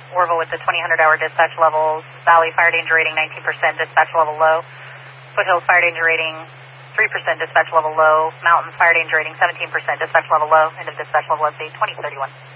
Orville with the 2000 hour dispatch levels. Valley fire danger rating 19%, dispatch level low. Foothills fire danger rating 3%, dispatch level low. Mountains fire danger rating 17%, dispatch level low. End of dispatch level update 2031.